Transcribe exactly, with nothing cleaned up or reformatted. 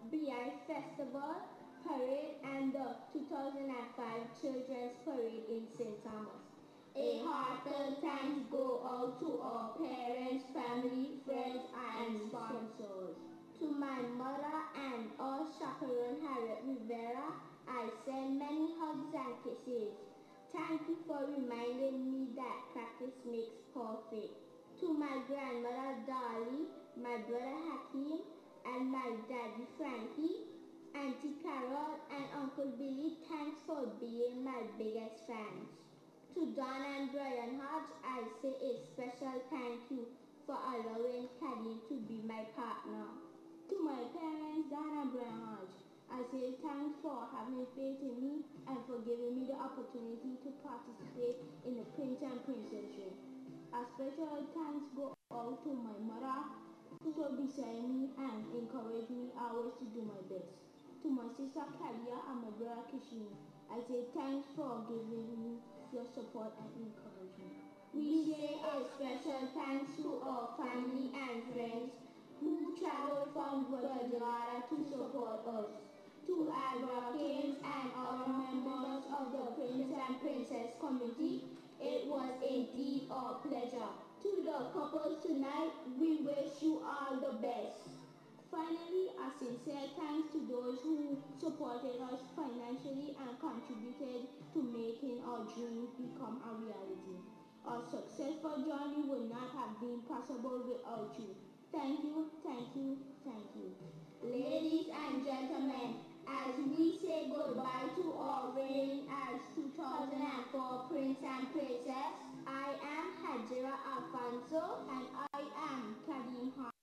B I Festival Parade and the two thousand five Children's Parade in Saint Thomas. A heartfelt thanks go out to our parents, family, friends and sponsors. To my mother and our chaperone Harriet Rivera, I send many hugs and kisses. Thank you for reminding me that practice makes perfect. To my grandmother Dolly, my brother Hakeem, and my daddy Frankie, Auntie Carol and Uncle Billy, thanks for being my biggest fans. To Don and Brian Hodge, I say a special thank you for allowing Cadine to be my partner. To my parents, Don and Brian Hodge, I say thanks for having faith in me and for giving me the opportunity to participate in the Prince and Princess Show. A special thanks go out to my mother who stood beside me and encouraged me always to do my best. To my sister Kalia and my brother Kishini, I say thanks for giving me your support and encouragement. We say a special thanks to our family and friends who traveled from Guadalajara to support us. To Advocates and other members of the Prince and Princess Committee, it was indeed our pleasure. To the couples tonight, we wish you all the best. Finally, a sincere thanks to those who supported us financially and contributed to making our dreams become a reality. Our successful journey would not have been possible without you. Thank you, thank you, thank you. Ladies and gentlemen, as we say goodbye to our reign as two thousand four Prince and Princess, I am Hajira Alfonso and I am Kadim Hart.